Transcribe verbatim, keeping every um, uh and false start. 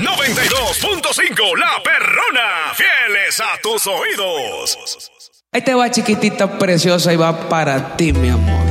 noventa y dos punto cinco, La Perrona, fieles a tus oídos. Ahí te va, chiquitita preciosa, y va para ti, mi amor.